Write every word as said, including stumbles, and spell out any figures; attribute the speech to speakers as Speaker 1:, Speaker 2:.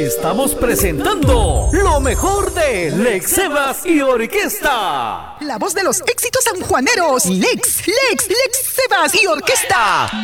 Speaker 1: Estamos presentando lo mejor de Lex Sebas y Orquesta.
Speaker 2: La voz de los éxitos sanjuaneros. Lex, Lex, Lex Sebas y Orquesta.